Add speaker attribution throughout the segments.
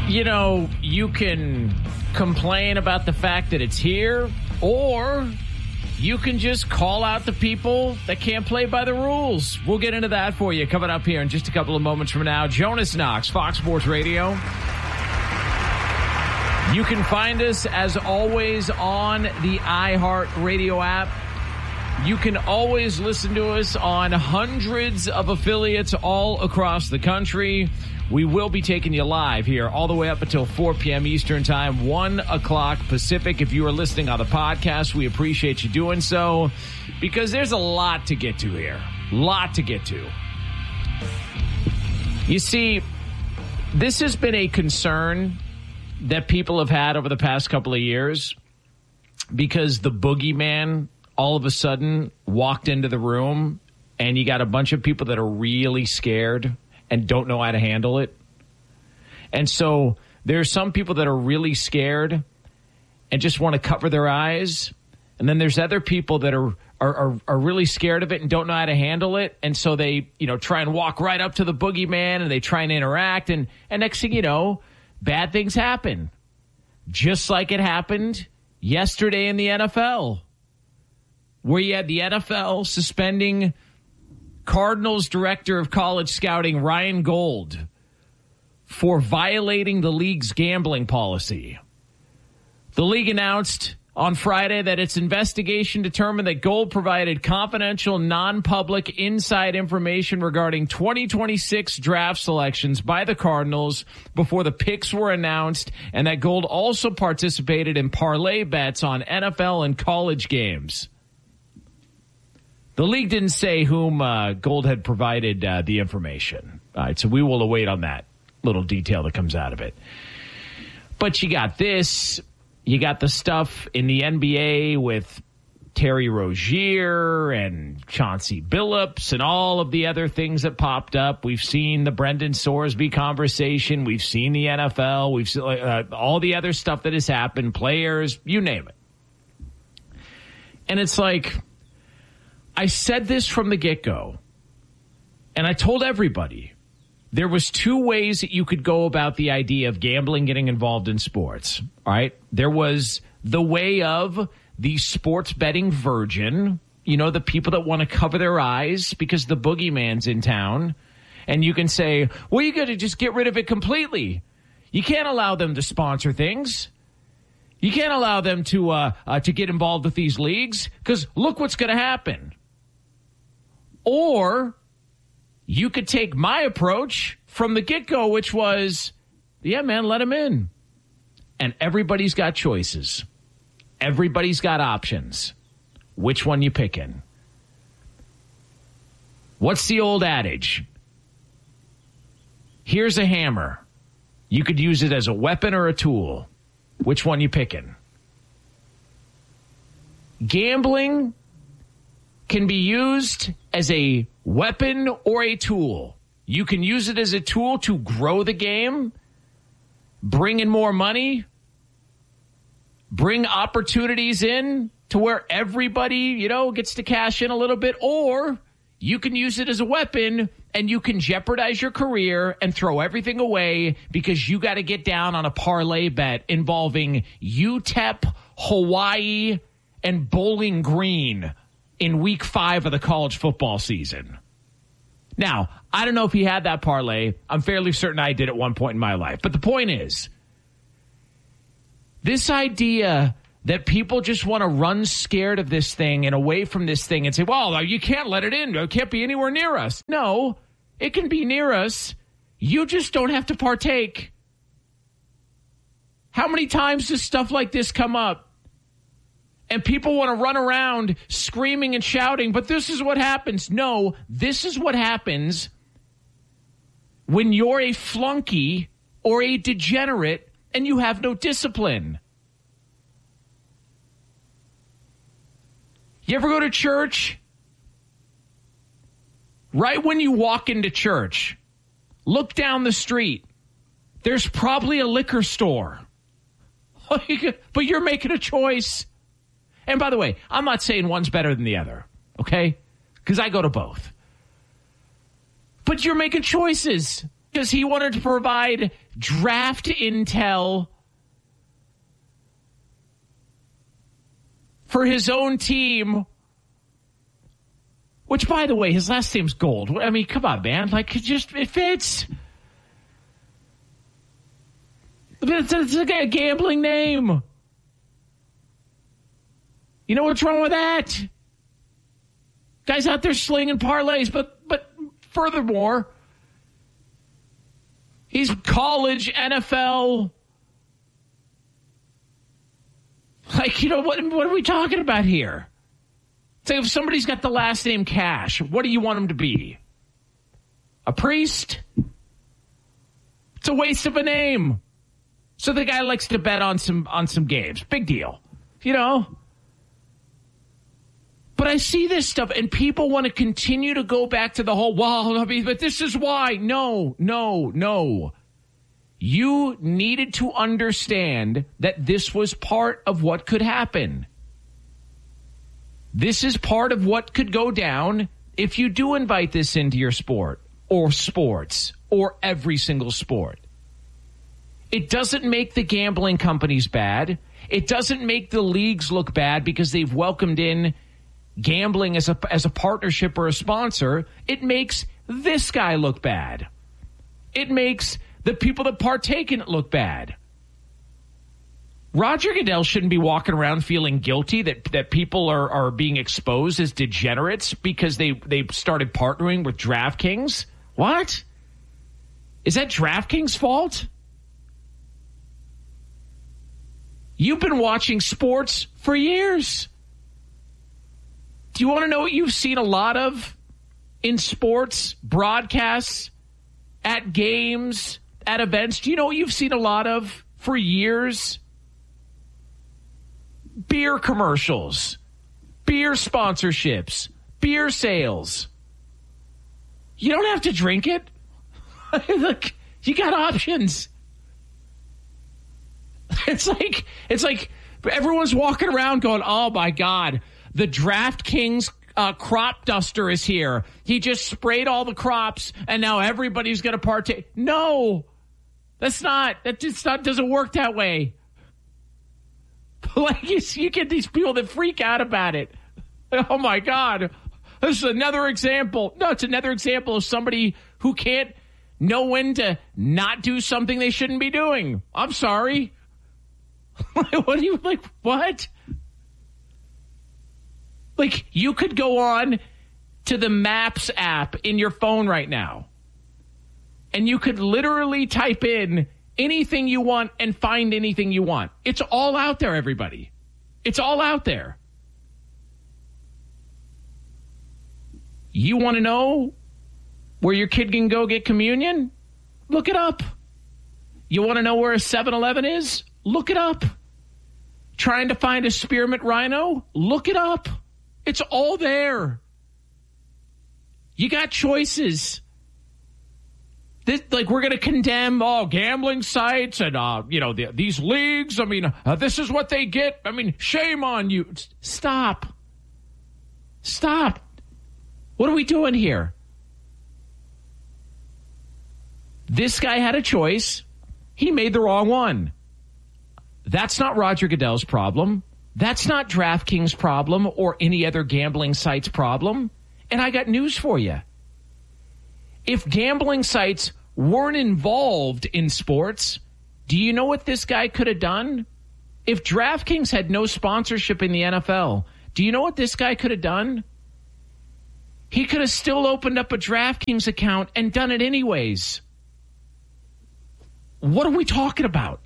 Speaker 1: You know, you can complain about the fact that it's here, or you can just call out the people that can't play by the rules. We'll get into that for you coming up here in just a couple of moments from now. Jonas Knox, Fox Sports Radio. You can find us, as always, on the iHeartRadio app. You can always listen to us on hundreds of affiliates all across the country. We will be taking you live here all the way up until 4 p.m. Eastern Time, 1 o'clock Pacific. If you are listening on the podcast, we appreciate you doing so because there's a lot to get to here. Lot to get to. You see, this has been a concern that people have had over the past couple of years because the boogeyman all of a sudden walked into the room and you got a bunch of people that are really scared and don't know how to handle it. And so there's some people that are really scared and just want to cover their eyes. And then there's other people that are really scared of it and don't know how to handle it. And so they, try and walk right up to the boogeyman and they try and interact. And next thing you know, bad things happen. Just like it happened yesterday in the NFL, where you had the NFL suspending Cardinals director of college scouting Ryan Gold for violating the league's gambling policy. The league announced on Friday that its investigation determined that Gold provided confidential, non-public inside information regarding 2026 draft selections by the Cardinals before the picks were announced, and that Gold also participated in parlay bets on NFL and college games. The league didn't say whom Gold had provided the information. All right, so we will await on that little detail that comes out of it. But you got this. You got the stuff in the NBA with Terry Rozier and Chauncey Billups and all of the other things that popped up. We've seen the Brendan Sorsby conversation. We've seen the NFL. We've seen all the other stuff that has happened, players, you name it. And it's like, I said this from the get-go, and I told everybody there was two ways that you could go about the idea of gambling getting involved in sports. All right. There was the way of the sports betting virgin, the people that want to cover their eyes because the boogeyman's in town. And you can say, well, you got to just get rid of it completely. You can't allow them to sponsor things. You can't allow them to get involved with these leagues because look what's going to happen. Or you could take my approach from the get-go, which was, yeah, man, let them in. And everybody's got choices. Everybody's got options. Which one you picking? What's the old adage? Here's a hammer. You could use it as a weapon or a tool. Which one you picking? Gambling can be used as a weapon or a tool. You can use it as a tool to grow the game, bring in more money, bring opportunities in to where everybody, gets to cash in a little bit, or you can use it as a weapon and you can jeopardize your career and throw everything away because you got to get down on a parlay bet involving UTEP, Hawaii, and Bowling Green in week 5 of the college football season. Now, I don't know if he had that parlay. I'm fairly certain I did at one point in my life. But the point is, this idea that people just want to run scared of this thing and away from this thing and say, well, you can't let it in. It can't be anywhere near us. No, it can be near us. You just don't have to partake. How many times does stuff like this come up? And people want to run around screaming and shouting, but this is what happens. No, this is what happens when you're a flunky or a degenerate and you have no discipline. You ever go to church? Right when you walk into church, look down the street. There's probably a liquor store. But you're making a choice. And by the way, I'm not saying one's better than the other, okay? Because I go to both. But you're making choices. because he wanted to provide draft intel for his own team, which, by the way, his last name's Gold. I mean, come on, man. Like, it fits. It's a gambling name. You know what's wrong with that? Guys out there slinging parlays, but furthermore, he's college, NFL. Like, you know, what are we talking about here? Say if somebody's got the last name Cash, what do you want him to be? A priest? It's a waste of a name. So the guy likes to bet on some games. Big deal. You know? But I see this stuff, and people want to continue to go back to the whole, well, but this is why. No. You needed to understand that this was part of what could happen. This is part of what could go down if you do invite this into your sport or sports or every single sport. It doesn't make the gambling companies bad. It doesn't make the leagues look bad because they've welcomed in gambling as a partnership or a sponsor. It makes this guy look bad. It makes the people that partake in it look bad. Roger Goodell shouldn't be walking around feeling guilty that people are being exposed as degenerates because they started partnering with DraftKings. What? Is that DraftKings' fault? You've been watching sports for years. Do you want to know what you've seen a lot of in sports broadcasts, at games, at events? Do you know what you've seen a lot of for years? Beer commercials, beer sponsorships, beer sales. You don't have to drink it. Look, you got options. It's like everyone's walking around going, oh my God, the DraftKings crop duster is here. He just sprayed all the crops and now everybody's going to partake. No, that doesn't work that way. Like you get these people that freak out about it. Oh my God. This is another example. No, it's another example of somebody who can't know when to not do something they shouldn't be doing. I'm sorry. What are you like? What? Like, you could go on to the Maps app in your phone right now, and you could literally type in anything you want and find anything you want. It's all out there, everybody. It's all out there. You want to know where your kid can go get communion? Look it up. You want to know where a 7-Eleven is? Look it up. Trying to find a spearmint rhino? Look it up. It's all there. You got choices. We're going to condemn all gambling sites and, these leagues. I mean, this is what they get. I mean, shame on you. Stop. What are we doing here? This guy had a choice. He made the wrong one. That's not Roger Goodell's problem. That's not DraftKings' problem or any other gambling site's problem. And I got news for you. If gambling sites weren't involved in sports, do you know what this guy could have done? If DraftKings had no sponsorship in the NFL, do you know what this guy could have done? He could have still opened up a DraftKings account and done it anyways. What are we talking about?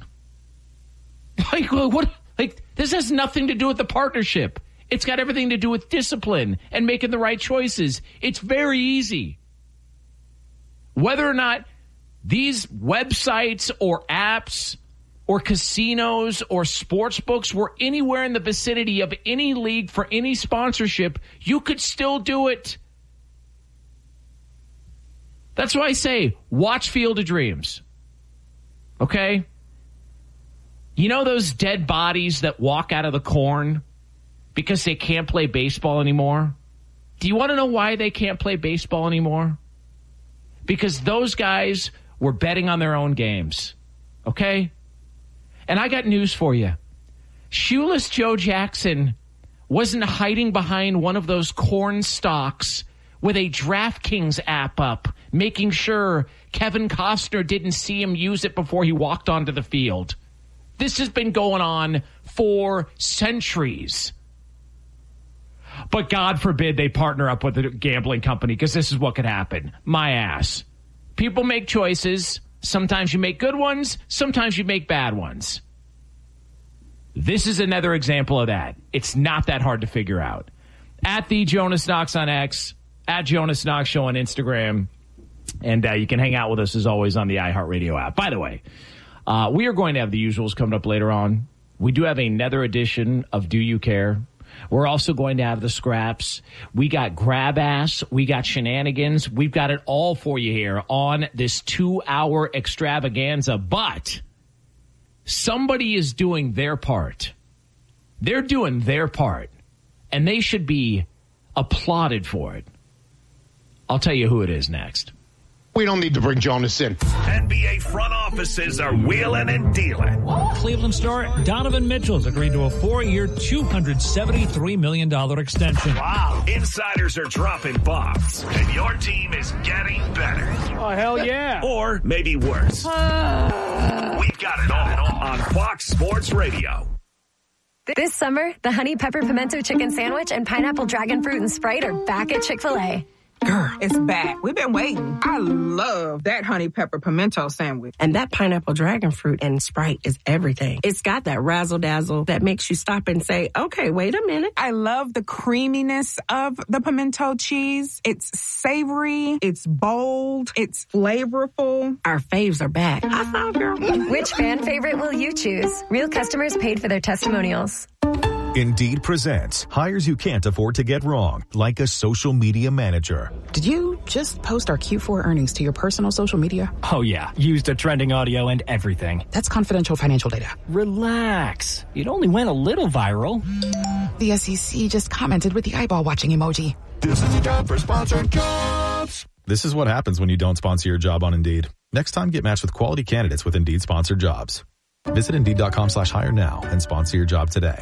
Speaker 1: This has nothing to do with the partnership. It's got everything to do with discipline and making the right choices. It's very easy. Whether or not these websites or apps or casinos or sports books were anywhere in the vicinity of any league for any sponsorship, you could still do it. That's why I say, watch Field of Dreams. Okay? You know those dead bodies that walk out of the corn because they can't play baseball anymore? Do you want to know why they can't play baseball anymore? Because those guys were betting on their own games. Okay? And I got news for you. Shoeless Joe Jackson wasn't hiding behind one of those corn stalks with a DraftKings app up, making sure Kevin Costner didn't see him use it before he walked onto the field. This has been going on for centuries. But God forbid they partner up with a gambling company, because this is what could happen. My ass. People make choices. Sometimes you make good ones. Sometimes you make bad ones. This is another example of that. It's not that hard to figure out. At the Jonas Knox on X, at Jonas Knox Show on Instagram. And you can hang out with us, as always, on the iHeartRadio app. By the way, we are going to have the usuals coming up later on. We do have another edition of Do You Care? We're also going to have the scraps. We got grab ass. We got shenanigans. We've got it all for you here on this 2-hour extravaganza. But somebody is doing their part. They're doing their part. And they should be applauded for it. I'll tell you who it is next.
Speaker 2: We don't need to bring Jonas in.
Speaker 3: NBA front offices are wheeling and dealing.
Speaker 4: Cleveland star Donovan Mitchell is agreeing to a 4-year, $273 million extension.
Speaker 3: Wow. Insiders are dropping bombs, and your team is getting better.
Speaker 4: Oh, hell yeah.
Speaker 3: Or maybe worse. We've got it all on Fox Sports Radio.
Speaker 5: This summer, the Honey Pepper Pimento Chicken Sandwich and Pineapple Dragon Fruit and Sprite are back at Chick-fil-A.
Speaker 6: Girl, it's back. We've been waiting. I love that honey pepper pimento sandwich.
Speaker 7: And that pineapple dragon fruit and Sprite is everything. It's got that razzle-dazzle that makes you stop and say, okay, wait a minute.
Speaker 6: I love the creaminess of the pimento cheese. It's savory. It's bold. It's flavorful.
Speaker 7: Our faves are back. I saw, girl.
Speaker 5: Which fan favorite will you choose? Real customers paid for their testimonials.
Speaker 8: Indeed presents hires you can't afford to get wrong, like a social media manager.
Speaker 9: Did you just post our Q4 earnings to your personal social media?
Speaker 10: Oh, yeah. Used the trending audio and everything.
Speaker 9: That's confidential financial data.
Speaker 10: Relax. It only went a little viral.
Speaker 9: The SEC just commented with the eyeball watching emoji.
Speaker 8: This is the job for sponsored jobs. This is what happens when you don't sponsor your job on Indeed. Next time, get matched with quality candidates with Indeed sponsored jobs. Visit Indeed.com/hire now and sponsor your job today.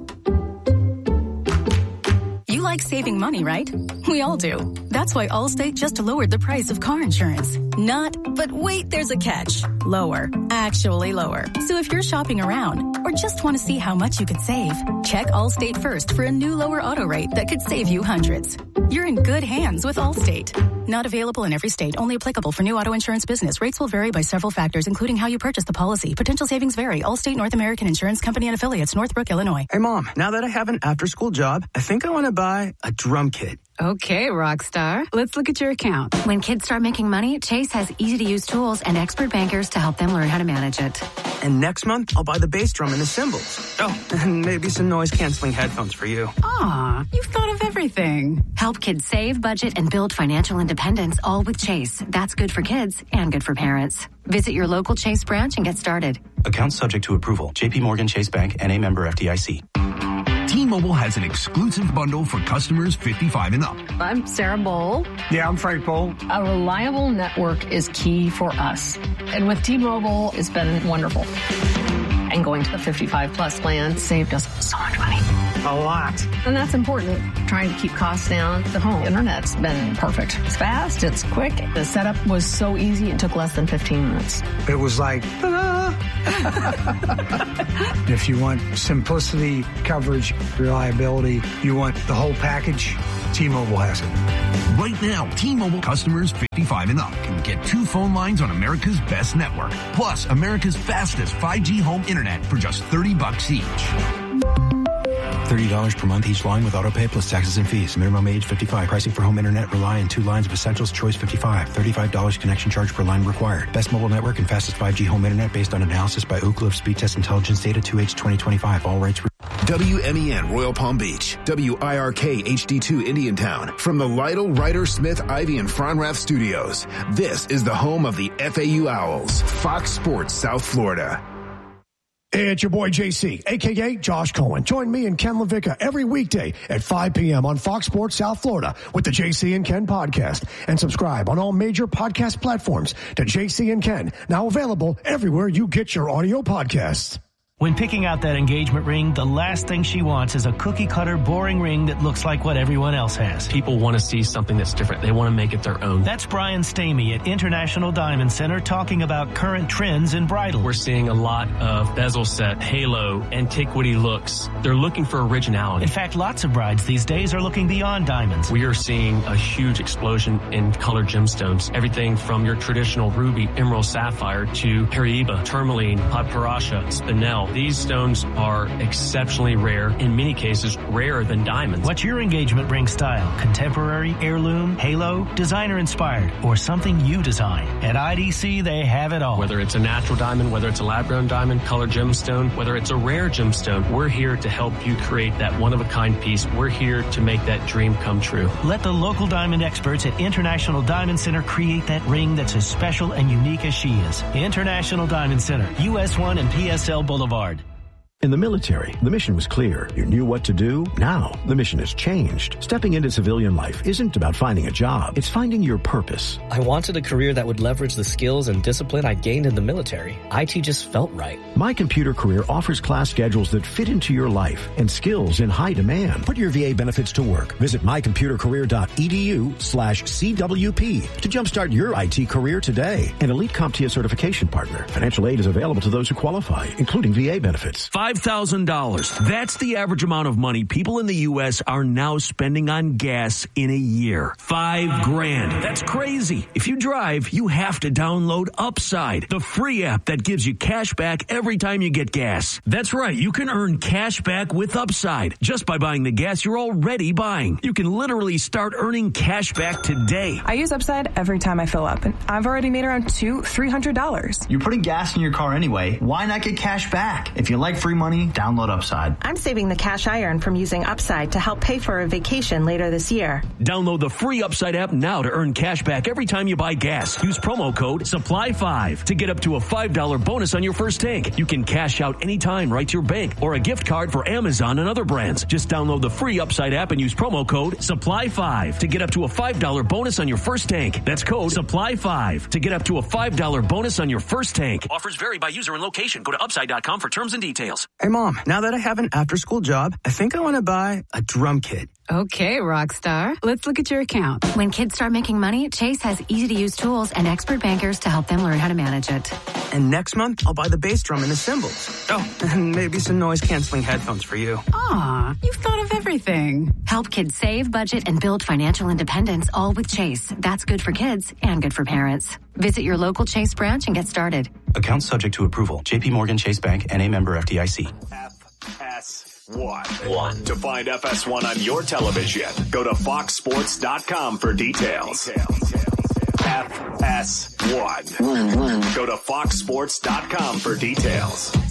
Speaker 11: You like saving money, right? We all do. That's why Allstate just lowered the price of car insurance. Not, but wait, there's a catch. Lower. Actually lower. So if you're shopping around or just want to see how much you could save, check Allstate first for a new lower auto rate that could save you hundreds. You're in good hands with Allstate. Not available in every state. Only applicable for new auto insurance business. Rates will vary by several factors, including how you purchase the policy. Potential savings vary. Allstate North American Insurance Company and Affiliates, Northbrook, Illinois.
Speaker 12: Hey, Mom, now that I have an after-school job, I think I want to buy a drum kit.
Speaker 13: Okay, Rockstar. Let's look at your account.
Speaker 14: When kids start making money, Chase has easy-to-use tools and expert bankers to help them learn how to manage it.
Speaker 12: And next month, I'll buy the bass drum and the cymbals. Oh, and maybe some noise-canceling headphones for you.
Speaker 13: Aw, you've thought of everything.
Speaker 14: Help kids save, budget, and build financial independence, all with Chase. That's good for kids and good for parents. Visit your local Chase branch and get started.
Speaker 15: Account subject to approval. J.P. Morgan Chase Bank, N.A. member FDIC.
Speaker 16: T-Mobile has an exclusive bundle for customers 55 and up.
Speaker 17: I'm Sarah Bowl.
Speaker 18: Yeah, I'm Frank Bowl.
Speaker 17: A reliable network is key for us. And with T-Mobile, it's been wonderful. And going to the 55 plus plan saved us so much money.
Speaker 18: A lot.
Speaker 17: And that's important. Trying to keep costs down. The home internet's been perfect. It's fast. It's quick. The setup was so easy. It took less than 15 minutes.
Speaker 18: It was like, ta-da! If you want simplicity, coverage, reliability, you want the whole package, T-Mobile has it.
Speaker 16: Right now, T-Mobile customers 55 and up can get 2 phone lines on America's best network, plus America's fastest 5G home internet for just $30 each.
Speaker 19: $30 per month each line with autopay plus taxes and fees. Minimum age 55. Pricing for home internet rely on 2 lines of essentials. Choice 55. $35 connection charge per line required. Best mobile network and fastest 5G home internet based on analysis by Ookla of Speed Test Intelligence data 2H 2025. All rates.
Speaker 20: WMEN Royal Palm Beach. WIRK HD2 Indiantown. From the Lytle, Ryder, Smith, Ivy, and Fronrath studios. This is the home of the FAU Owls. Fox Sports South Florida.
Speaker 21: Hey, it's your boy JC, a.k.a. Josh Cohen. Join me and Ken LaVicka every weekday at 5 p.m. on Fox Sports South Florida with the JC and Ken podcast. And subscribe on all major podcast platforms to JC and Ken, now available everywhere you get your audio podcasts.
Speaker 22: When picking out that engagement ring, the last thing she wants is a cookie-cutter, boring ring that looks like what everyone else has.
Speaker 23: People want to see something that's different. They want to make it their own.
Speaker 22: That's Brian Stamey at International Diamond Center talking about current trends in bridal.
Speaker 23: We're seeing a lot of bezel set, halo, antiquity looks. They're looking for originality.
Speaker 22: In fact, lots of brides these days are looking beyond diamonds.
Speaker 23: We are seeing a huge explosion in colored gemstones. Everything from your traditional ruby, emerald, sapphire to Paraiba, tourmaline, Padparasha, spinel. These stones are exceptionally rare, in many cases rarer than diamonds.
Speaker 22: What's your engagement ring style? Contemporary, heirloom, halo, designer inspired, or something you design? At IDC, they have it all.
Speaker 23: Whether it's a natural diamond, whether it's a lab-grown diamond, colored gemstone, whether it's a rare gemstone, we're here to help you create that one-of-a-kind piece. We're here to make that dream come true.
Speaker 22: Let the local diamond experts at International Diamond Center create that ring that's as special and unique as she is. International Diamond Center, US 1 and PSL Boulevard.
Speaker 24: In the military, the mission was clear. You knew what to do. Now, the mission has changed. Stepping into civilian life isn't about finding a job. It's finding your purpose.
Speaker 25: I wanted a career that would leverage the skills and discipline I gained in the military. IT just felt right.
Speaker 24: My Computer Career offers class schedules that fit into your life and skills in high demand. Put your VA benefits to work. Visit mycomputercareer.edu/CWP to jumpstart your IT career today. An elite CompTIA certification partner. Financial aid is available to those who qualify, including VA benefits.
Speaker 26: $5,000. That's the average amount of money people in the U.S. are now spending on gas in a year. $5,000. That's crazy. If you drive, you have to download Upside, the free app that gives you cash back every time you get gas. That's right. You can earn cash back with Upside just by buying the gas you're already buying. You can literally start earning cash back today.
Speaker 27: I use Upside every time I fill up, and I've already made around $300.
Speaker 28: You're putting gas in your car anyway. Why not get cash back? If you like free money, download Upside.
Speaker 29: I'm saving the cash I earn from using Upside to help pay for a vacation later this year.
Speaker 26: Download the free Upside app now to earn cash back every time you buy gas. Use promo code SUPPLY5 to get up to a $5 bonus on your first tank. You can cash out anytime right to your bank or a gift card for Amazon and other brands. Just download the free Upside app and use promo code SUPPLY5 to get up to a $5 bonus on your first tank. That's code SUPPLY5 to get up to a $5 bonus on your first tank. Offers vary by user and location. Go to Upside.com for terms and details.
Speaker 12: Hey, Mom, now that I have an after-school job, I think I want to buy a drum kit.
Speaker 13: Okay, Rockstar. Let's look at your account.
Speaker 14: When kids start making money, Chase has easy-to-use tools and expert bankers to help them learn how to manage it.
Speaker 12: And next month, I'll buy the bass drum and the cymbals. Oh, and maybe some noise-canceling headphones for you.
Speaker 13: Aw, you've thought of everything.
Speaker 14: Help kids save, budget, and build financial independence, all with Chase. That's good for kids and good for parents. Visit your local Chase branch and get started.
Speaker 15: Accounts subject to approval. JP Morgan Chase Bank, N.A. member FDIC.
Speaker 3: FS1. To find FS1 on your television, go to foxsports.com for details. FS1. Go to foxsports.com for details.